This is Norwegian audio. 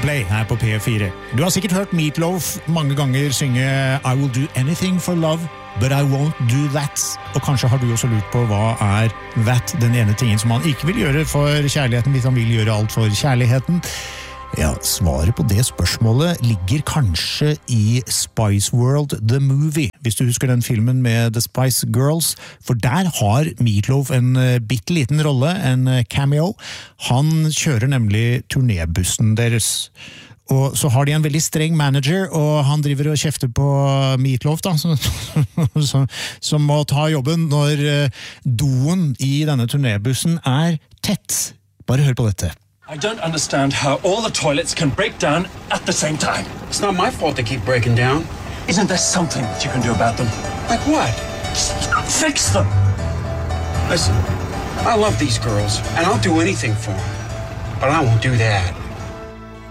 Coldplay her på P4. Du har sikkert hørt Meatloaf mange ganger synge I will do anything for love, but I won't do that. Og kanskje har du også lurt på hva that, den ene tingen som han ikke vil gjøre for kjærligheten, hvis han vil gjøre alt for kjærligheten. Ja, svaret på det spørsmålet ligger kanskje i Spice World The Movie, hvis du husker den filmen med The Spice Girls, for der har Meatloaf en bitteliten rolle, en cameo. Han kjører nemlig turnébussen deres. Og så har de en veldig streng manager, og han driver og kjefter på Meatloaf, da, som må ta jobben når doen i denne turnébussen tett. Bare hør på dette. I don't understand how all the toilets can break down at the same time. It's not my fault they keep breaking down. Isn't there something that you can do about them? Like what? Fix them! Listen, I love these girls, and I'll do anything for them. But I won't do that.